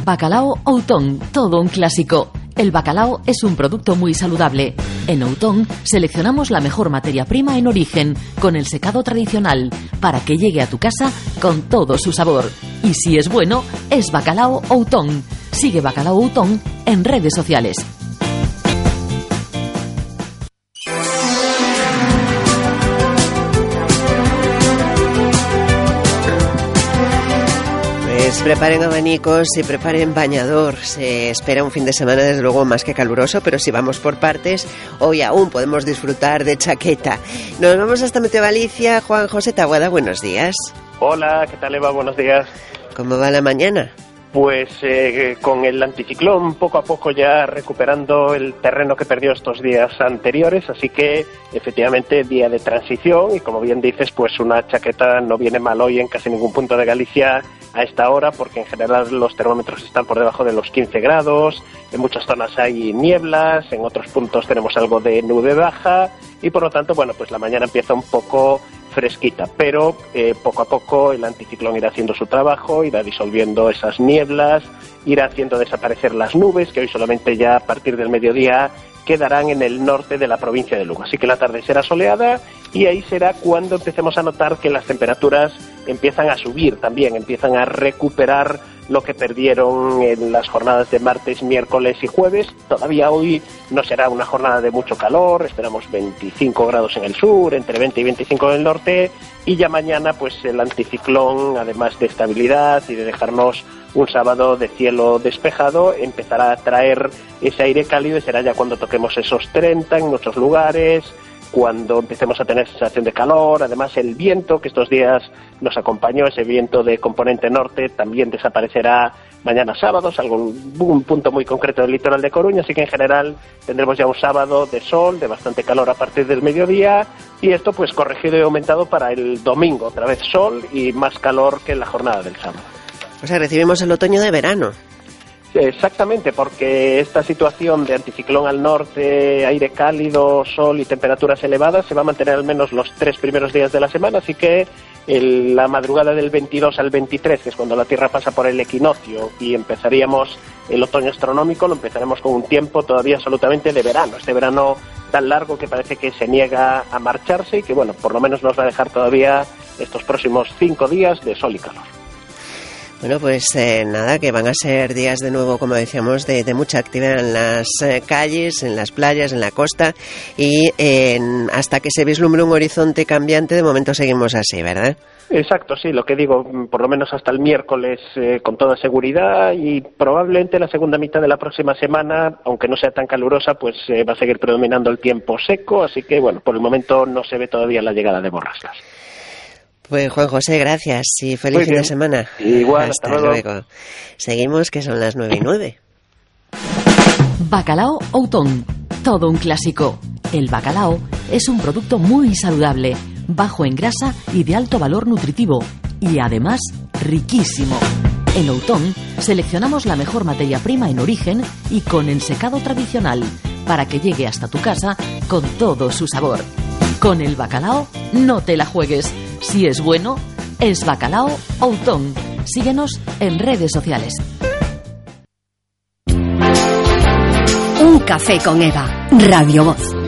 Bacalao Outón, todo un clásico. El bacalao es un producto muy saludable. En Outón seleccionamos la mejor materia prima en origen, con el secado tradicional, para que llegue a tu casa con todo su sabor. Y si es bueno, es Bacalao Outón. Sigue Bacalao Outón en redes sociales. Preparen abanicos y preparen bañador. Se espera un fin de semana desde luego más que caluroso, pero si vamos por partes, hoy aún podemos disfrutar de chaqueta. Nos vamos hasta Meteo Galicia. Juan José Taboada, buenos días. Hola, ¿qué tal, Eva? Buenos días. ¿Cómo va la mañana? Pues con el anticiclón poco a poco ya recuperando el terreno que perdió estos días anteriores, así que efectivamente día de transición y como bien dices, pues una chaqueta no viene mal hoy en casi ningún punto de Galicia a esta hora, porque en general los termómetros están por debajo de los 15 grados, en muchas zonas hay nieblas, en otros puntos tenemos algo de nube baja y por lo tanto, bueno, pues la mañana empieza un poco fresquita, pero poco a poco el anticiclón irá haciendo su trabajo, irá disolviendo esas nieblas, irá haciendo desaparecer las nubes, que hoy solamente ya a partir del mediodía quedarán en el norte de la provincia de Lugo. Así que la tarde será soleada y ahí será cuando empecemos a notar que las temperaturas empiezan a subir también, empiezan a recuperar lo que perdieron en las jornadas de martes, miércoles y jueves. Todavía hoy no será una jornada de mucho calor, esperamos 25 grados en el sur, entre 20 y 25 en el norte, y ya mañana pues el anticiclón, además de estabilidad y de dejarnos un sábado de cielo despejado, empezará a traer ese aire cálido y será ya cuando toquemos esos 30 en muchos lugares, cuando empecemos a tener sensación de calor. Además el viento que estos días nos acompañó, ese viento de componente norte, también desaparecerá mañana sábado, salvo un punto muy concreto del litoral de Coruña, así que en general tendremos ya un sábado de sol, de bastante calor a partir del mediodía, y esto pues corregido y aumentado para el domingo, otra vez sol y más calor que en la jornada del sábado. O sea, recibimos el otoño de verano. Exactamente, porque esta situación de anticiclón al norte, aire cálido, sol y temperaturas elevadas se va a mantener al menos los 3 primeros días de la semana, así que la madrugada del 22 al 23, que es cuando la Tierra pasa por el equinoccio y empezaríamos el otoño astronómico, lo empezaremos con un tiempo todavía absolutamente de verano, este verano tan largo que parece que se niega a marcharse y que, bueno, por lo menos nos va a dejar todavía estos próximos 5 días de sol y calor. Bueno, pues nada, que van a ser días de nuevo, como decíamos, de mucha actividad en las calles, en las playas, en la costa y hasta que se vislumbre un horizonte cambiante, de momento seguimos así, ¿verdad? Exacto, sí, lo que digo, por lo menos hasta el miércoles con toda seguridad y probablemente la segunda mitad de la próxima semana, aunque no sea tan calurosa, pues va a seguir predominando el tiempo seco, así que bueno, por el momento no se ve todavía la llegada de borrascas. Pues Juan José, gracias y feliz fin de semana. Igual, hasta luego. Seguimos, que son las 9:09. Bacalao Outón, todo un clásico. El bacalao es un producto muy saludable, bajo en grasa y de alto valor nutritivo, y además riquísimo. En Outón seleccionamos la mejor materia prima en origen y con el secado tradicional, para que llegue hasta tu casa con todo su sabor. Con el bacalao no te la juegues. Si es bueno, es Bacalao Outón. Síguenos en redes sociales. Un café con Eva, Radio Voz.